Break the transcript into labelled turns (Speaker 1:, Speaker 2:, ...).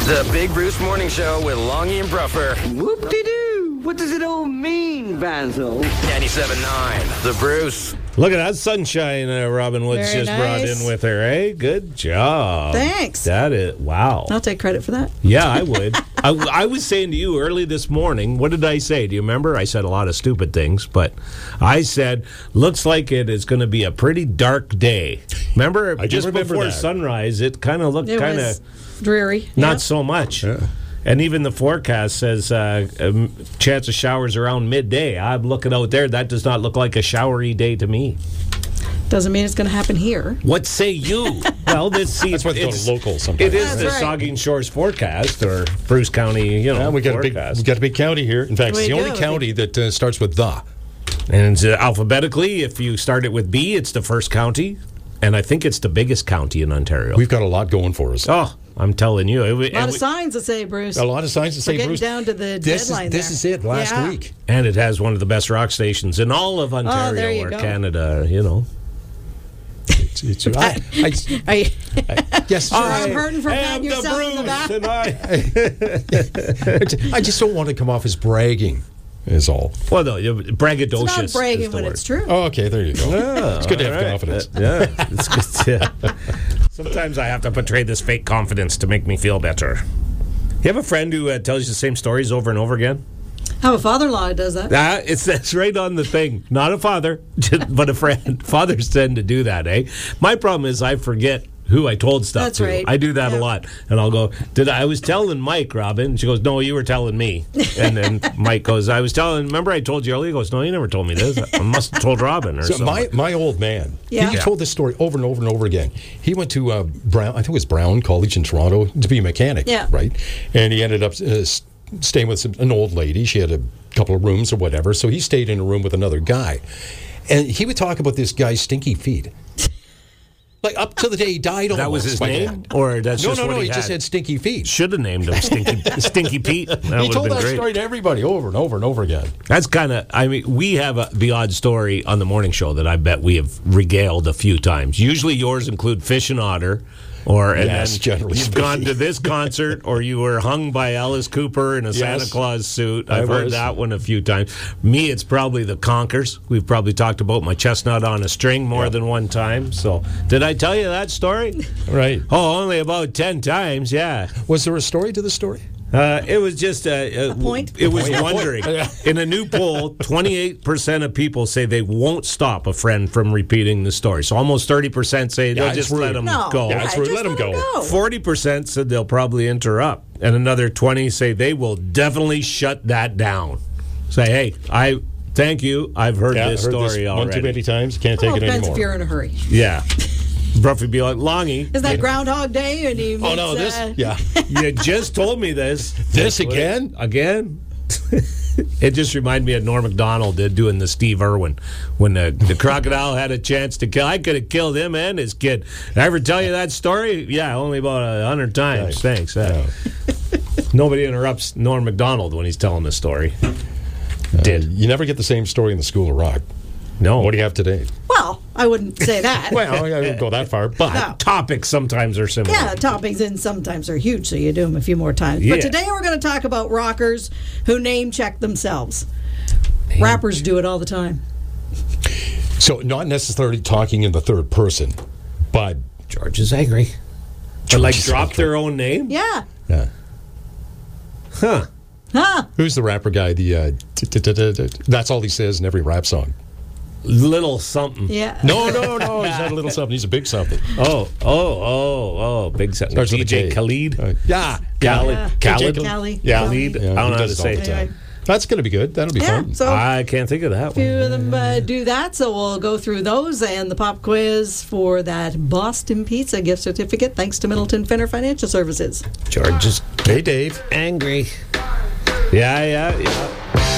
Speaker 1: The Big Bruce Morning Show with Longy and Bruffer.
Speaker 2: Whoop-de-doo. What does it all mean, Basil?
Speaker 1: 97.9. The Bruce.
Speaker 3: Look at that sunshine Robin Woods
Speaker 4: Very
Speaker 3: just brought
Speaker 4: nice.
Speaker 3: in with her, eh? Good job.
Speaker 4: Thanks.
Speaker 3: That is, wow.
Speaker 4: I'll take credit for that.
Speaker 3: Yeah, I would. I was saying to you early this morning, what did I say? Do you remember? I said a lot of stupid things, but I said, looks like it is going to be a pretty dark day. Remember?
Speaker 5: I do
Speaker 3: just
Speaker 5: remember
Speaker 3: before
Speaker 5: that.
Speaker 3: sunrise, it kind of looked
Speaker 4: It
Speaker 3: kind
Speaker 4: was
Speaker 3: of
Speaker 4: dreary.
Speaker 3: not
Speaker 4: Yep.
Speaker 3: so much.
Speaker 5: Yeah.
Speaker 3: And even the forecast says chance of showers around midday. I'm looking out there. That does not look like a showery day to me.
Speaker 4: Doesn't mean it's going to happen here.
Speaker 3: What say you? Well, that's
Speaker 5: That's why they go to local sometimes.
Speaker 3: It is
Speaker 4: That's
Speaker 3: the
Speaker 4: right.
Speaker 3: Saugeen Shores forecast or Bruce County,
Speaker 5: Yeah, we got
Speaker 3: forecast.
Speaker 5: a big county here. In fact, it's
Speaker 4: We
Speaker 5: the only
Speaker 4: do.
Speaker 5: county that starts with the.
Speaker 3: And alphabetically, if you start it with B, it's the first county. And I think it's the biggest county in Ontario.
Speaker 5: We've got a lot going for us.
Speaker 3: Oh, I'm telling you.
Speaker 4: A lot of signs that say, Bruce.
Speaker 5: A lot of signs that say,
Speaker 4: We're getting
Speaker 5: Bruce,
Speaker 4: down to the
Speaker 5: this
Speaker 4: deadline
Speaker 5: This
Speaker 4: there.
Speaker 5: is it. Last
Speaker 4: Yeah.
Speaker 5: week.
Speaker 3: And it has one of the best rock stations in all of Ontario
Speaker 4: there you
Speaker 3: or
Speaker 4: go.
Speaker 3: Canada,
Speaker 5: It's, I,
Speaker 4: Are you,
Speaker 5: yes,
Speaker 4: I'm hurting for patting
Speaker 3: am
Speaker 4: yourself in the back.
Speaker 3: and
Speaker 5: I just don't want to come off as bragging. Is all.
Speaker 3: well, no, braggadocious.
Speaker 4: It's not
Speaker 3: is
Speaker 4: bragging
Speaker 3: the
Speaker 4: when
Speaker 3: word.
Speaker 4: it's true.
Speaker 5: Oh, okay, there you go. It's good to have
Speaker 3: All right.
Speaker 5: confidence.
Speaker 3: Yeah, it's good. Yeah. Sometimes I have to portray this fake confidence to make me feel better. You have a friend who tells you the same stories over and over again?
Speaker 4: I have a father-in-law who does that.
Speaker 3: That's right on the thing. Not a father, but a friend. Fathers tend to do that, eh? My problem is I forget who I told stuff
Speaker 4: That's
Speaker 3: to.
Speaker 4: right.
Speaker 3: I do that a
Speaker 4: Yeah.
Speaker 3: lot. And I'll go, I was telling Mike, Robin. She goes, no, you were telling me. And then Mike goes, remember I told you earlier? He goes, no, you never told me this. I must have told Robin or
Speaker 5: So
Speaker 3: something.
Speaker 5: my old man,
Speaker 4: Yeah.
Speaker 5: he told this story over and over and over again. He went to Brown, I think it was Brown College in Toronto to be a mechanic,
Speaker 4: Yeah.
Speaker 5: right? And he ended up staying with an old lady. She had a couple of rooms or whatever, so he stayed in a room with another guy. And he would talk about this guy's stinky feet. Like up to the day he died.
Speaker 3: That was
Speaker 5: almost,
Speaker 3: his
Speaker 5: my
Speaker 3: name?
Speaker 5: dad.
Speaker 3: Or that's
Speaker 5: No,
Speaker 3: just what
Speaker 5: he
Speaker 3: he
Speaker 5: just
Speaker 3: had?
Speaker 5: had stinky feet.
Speaker 3: Should have named him Stinky Pete. That
Speaker 5: He
Speaker 3: would have
Speaker 5: told
Speaker 3: been
Speaker 5: that
Speaker 3: great.
Speaker 5: story to everybody over and over and over again.
Speaker 3: That's kind of, we have the odd story on the morning show that I bet we have regaled a few times. Usually yours include Fish and Otter, and
Speaker 5: Yes,
Speaker 3: then
Speaker 5: generally
Speaker 3: you've
Speaker 5: speaking.
Speaker 3: gone to this concert, or you were hung by Alice Cooper in a Santa
Speaker 5: Yes,
Speaker 3: Claus suit.
Speaker 5: I
Speaker 3: I've heard
Speaker 5: was.
Speaker 3: that one a few times. Me, it's probably the Conkers. We've probably talked about my chestnut on a string more than one time. So, did I tell you that story?
Speaker 5: Right.
Speaker 3: Oh, only about 10 times, yeah.
Speaker 5: Was there a story to the story?
Speaker 3: It was just a
Speaker 4: point?
Speaker 3: It was wondering. In a new poll, 28% of people say they won't stop a friend from repeating the story. So almost 30% say they'll
Speaker 5: it's
Speaker 3: just
Speaker 5: rude.
Speaker 3: let them
Speaker 4: No.
Speaker 3: go.
Speaker 5: Yeah, it's rude.
Speaker 4: just
Speaker 5: Let 'em go.
Speaker 3: 40% said they'll probably interrupt, and another 20 say they will definitely shut that down. Say, hey, I thank you. I've heard this
Speaker 5: I heard
Speaker 3: story
Speaker 5: one
Speaker 3: already.
Speaker 5: too many times. Can't
Speaker 4: Well,
Speaker 5: take it
Speaker 4: depends if
Speaker 5: anymore.
Speaker 4: you're in a hurry.
Speaker 3: Yeah. Bruffy be like, Longy,
Speaker 4: Is that Groundhog Day? And he
Speaker 5: Oh no,
Speaker 4: meets,
Speaker 5: this yeah.
Speaker 3: you just told me this.
Speaker 5: This again?
Speaker 3: Again? It just reminded me of Norm Macdonald did doing the Steve Irwin when the crocodile had a chance to kill. I could have killed him and his kid. Did I ever tell you that story? Yeah, only about 100 times.
Speaker 5: Nice.
Speaker 3: Thanks. Nobody interrupts Norm Macdonald when he's telling the story.
Speaker 5: You never get the same story in the School of Rock.
Speaker 3: No.
Speaker 5: What do you have today?
Speaker 4: Well, I wouldn't say that.
Speaker 5: Well, I wouldn't go that far, but
Speaker 4: No.
Speaker 3: Topics sometimes are similar.
Speaker 4: Yeah, toppings and sometimes are huge, so you do them a few more times.
Speaker 3: Yeah.
Speaker 4: But today we're going to talk about rockers who name check themselves. Rappers do it all the time.
Speaker 5: so not necessarily talking in the third person, but
Speaker 3: George is angry. But like
Speaker 5: is
Speaker 3: drop
Speaker 5: angry.
Speaker 3: their own name?
Speaker 4: Yeah.
Speaker 3: Huh.
Speaker 4: Huh.
Speaker 5: who's the rapper guy? That's all he says in every rap song.
Speaker 3: Little something.
Speaker 4: Yeah.
Speaker 5: No, he's not a little something. He's a big something.
Speaker 3: Oh, big something.
Speaker 5: Starts with a
Speaker 3: DJ
Speaker 5: K.
Speaker 3: Khalid.
Speaker 5: Yeah,
Speaker 3: Khalid.
Speaker 4: Yeah.
Speaker 3: Khalid.
Speaker 4: DJ Khalid.
Speaker 3: Yeah,
Speaker 4: Khalid.
Speaker 3: Khalid.
Speaker 5: Yeah,
Speaker 3: I don't
Speaker 5: he
Speaker 3: know how to
Speaker 5: does it all
Speaker 3: say
Speaker 5: the
Speaker 3: it.
Speaker 5: time. That's going to be good. That'll be
Speaker 4: Yeah,
Speaker 5: fun.
Speaker 4: so
Speaker 3: I can't think of that
Speaker 4: a few
Speaker 3: one.
Speaker 4: of them do that, so we'll go through those and the pop quiz for that Boston Pizza gift certificate, thanks to Middleton Finner Financial Services.
Speaker 3: George is
Speaker 5: Hey, Dave.
Speaker 3: angry. Yeah.